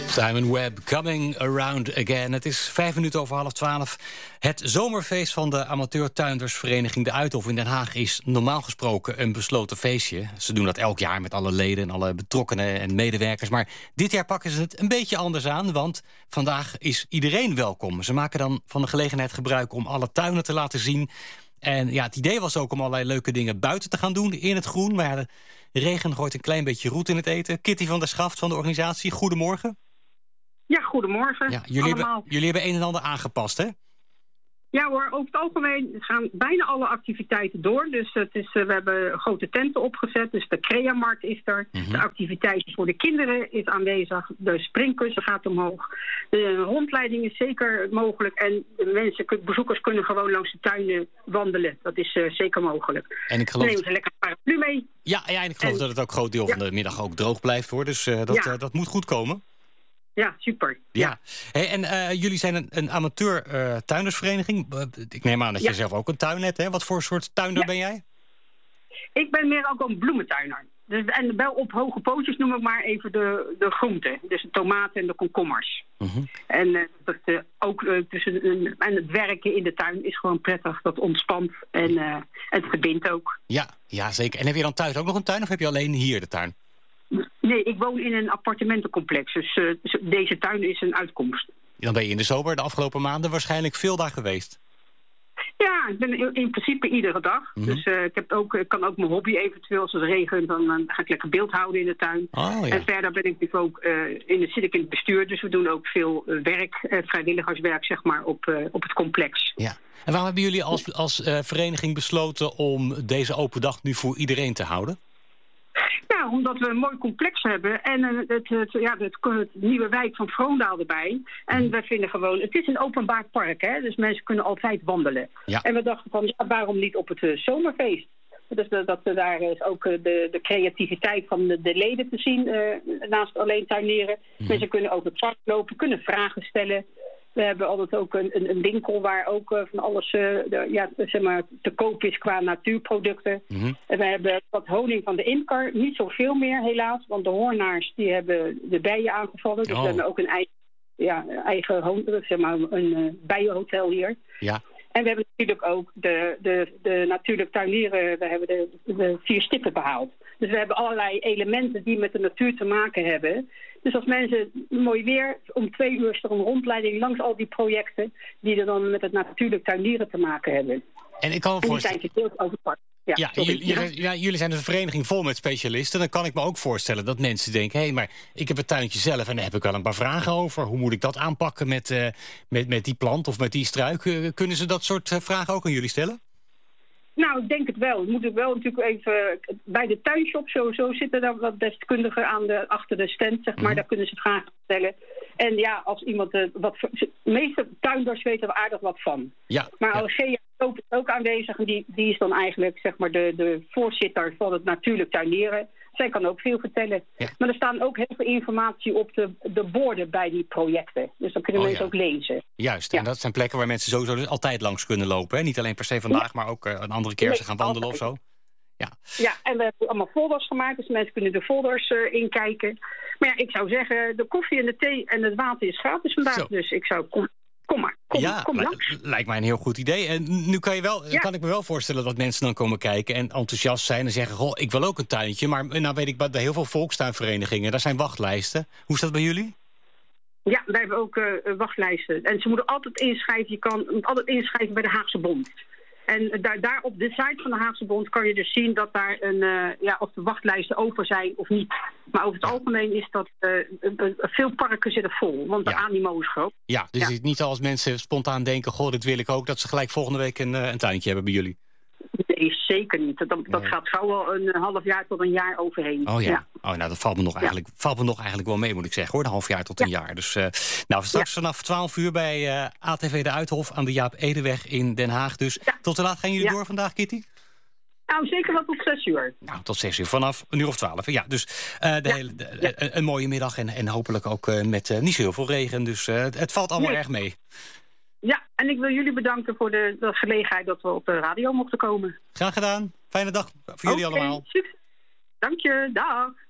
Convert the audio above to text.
Simon Webb, Coming Around Again. Het is 11:05. Het zomerfeest van de amateurtuindersvereniging De Uithof in Den Haag is normaal gesproken een besloten feestje. Ze doen dat elk jaar met alle leden en alle betrokkenen en medewerkers. Maar dit jaar pakken ze het een beetje anders aan, want vandaag is iedereen welkom. Ze maken dan van de gelegenheid gebruik om alle tuinen te laten zien. En ja, het idee was ook om allerlei leuke dingen buiten te gaan doen in het groen. Maar ja, de regen gooit een klein beetje roet in het eten. Kitty van der Schaft van de organisatie, goedemorgen. Ja, goedemorgen. Ja, jullie hebben een en ander aangepast, hè? Ja hoor, over het algemeen gaan bijna alle activiteiten door. Dus we hebben grote tenten opgezet. Dus de Creamarkt is er. De activiteiten voor de kinderen is aanwezig. De springkussen gaat omhoog. De rondleiding is zeker mogelijk. En de bezoekers kunnen gewoon langs de tuinen wandelen. Dat is zeker mogelijk. En ik geloof... Neem ze lekker een paraplu mee. Ja, en ik geloof dat het ook een groot deel van de middag ook droog blijft, hoor. Dus dat moet goed komen. Ja, super. Ja. Hey, en jullie zijn een amateur tuindersvereniging. Ik neem aan dat je zelf ook een tuin hebt, hè? Wat voor soort tuinder ben jij? Ik ben meer ook een bloementuiner. Dus, en wel op hoge pootjes noem ik maar even de groenten. Dus de tomaten en de komkommers. En het werken in de tuin is gewoon prettig. Dat ontspant en het verbindt ook. Ja, zeker. En heb je dan thuis ook nog een tuin of heb je alleen hier de tuin? Nee, ik woon in een appartementencomplex. Dus deze tuin is een uitkomst. Dan ben je in de zomer de afgelopen maanden waarschijnlijk veel daar geweest. Ja, ik ben in principe iedere dag. Dus ik kan ook mijn hobby eventueel. Als het regent, dan ga ik lekker beeld houden in de tuin. Oh, ja. En verder ben ik natuurlijk ook zit ik in het bestuur. Dus we doen ook veel werk, vrijwilligerswerk, zeg maar, op het complex. Ja. En waarom hebben jullie als vereniging besloten om deze open dag nu voor iedereen te houden? Ja, omdat we een mooi complex hebben en het nieuwe wijk van Vroondaal erbij. En we vinden gewoon, het is een openbaar park, hè, dus mensen kunnen altijd wandelen. Ja. En we dachten van, waarom niet op het zomerfeest? Dus daar is ook de creativiteit van de leden te zien, naast alleen tuinieren. Mensen kunnen over het park lopen, kunnen vragen stellen. We hebben altijd ook een winkel waar ook van alles te koop is qua natuurproducten. En we hebben wat honing van de imker. Niet zoveel meer helaas, want de hoornaars die hebben de bijen aangevallen. Dus we hebben ook een eigen bijenhotel hier. Ja. En we hebben natuurlijk ook de natuurlijk tuinieren. We hebben de 4 stippen behaald. Dus we hebben allerlei elementen die met de natuur te maken hebben. Dus als mensen mooi weer, om 2 uur is er een rondleiding langs al die projecten die er dan met het natuurlijk tuinieren te maken hebben. En ik kan me voorstellen... die zijn gedeeld over het park. Jullie zijn dus een vereniging vol met specialisten. Dan kan ik me ook voorstellen dat mensen denken... hé, maar ik heb het tuintje zelf en daar heb ik wel een paar vragen over. Hoe moet ik dat aanpakken met die plant of met die struik? Kunnen ze dat soort vragen ook aan jullie stellen? Nou, ik denk het wel. We moeten wel natuurlijk even... Bij de tuinshop sowieso zitten daar wat deskundigen achter de stand, zeg maar. Daar kunnen ze vragen stellen. En ja, als iemand... de meeste tuinders weten er aardig wat van. Ja, maar als Gea is ook aanwezig en die is dan eigenlijk, zeg maar, de voorzitter van het natuurlijk tuinieren. Zij kan ook veel vertellen. Ja. Maar er staan ook heel veel informatie op de borden bij die projecten. Dus dat kunnen mensen ook lezen. Juist, en dat zijn plekken waar mensen sowieso dus altijd langs kunnen lopen. Hè? Niet alleen per se vandaag, maar ook een andere keer ze gaan wandelen altijd. Of zo. Ja, en we hebben allemaal folders gemaakt. Dus mensen kunnen de folders inkijken. Maar ja, ik zou zeggen, de koffie en de thee en het water is gratis vandaag. Zo. Dus ik zou... Kom langs. Lijkt mij een heel goed idee. En nu kan ik me wel voorstellen dat mensen dan komen kijken en enthousiast zijn en zeggen, goh, ik wil ook een tuintje. Maar nou weet ik bij heel veel volkstuinverenigingen, daar zijn wachtlijsten. Hoe is dat bij jullie? Ja, wij hebben ook wachtlijsten. En ze moeten altijd inschrijven. Je kan altijd inschrijven bij de Haagse Bond. En daar op de site van de Haagse Bond kan je dus zien dat daar of de wachtlijsten open zijn of niet. Maar over het algemeen is dat veel parken zitten vol, want de animo is groot. Ja, dus het is niet als mensen spontaan denken, goh, dit wil ik ook, dat ze gelijk volgende week een tuintje hebben bij jullie. Nee, zeker niet. Dat gaat gauw wel een half jaar tot een jaar overheen. Oh ja. Oh, nou, dat valt me nog eigenlijk wel mee, moet ik zeggen, hoor. Een half jaar tot een jaar. Dus straks vanaf 12 uur bij ATV De Uithof aan de Jaap Edeweg in Den Haag. Dus tot hoe laat gaan jullie door vandaag, Kitty? Nou, zeker wel tot 6 uur. Nou, tot 6 uur. Vanaf een uur of 12. Ja, dus een mooie middag en hopelijk ook met niet zo heel veel regen. Dus het valt allemaal erg mee. Ja, en ik wil jullie bedanken voor de gelegenheid dat we op de radio mochten komen. Graag gedaan. Fijne dag voor jullie allemaal. Succes. Dank je. Dag.